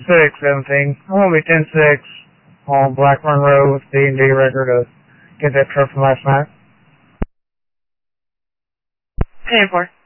6-17. I'm going to be 10-6 on Blackburn Road with D&D record to get that truck from last night. 10-4.